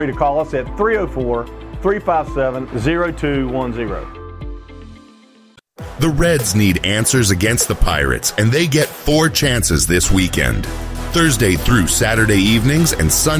to call us at 304-357-0210. The Reds need answers against the Pirates, and they get 4 chances this weekend. Thursday through Saturday evenings and Sunday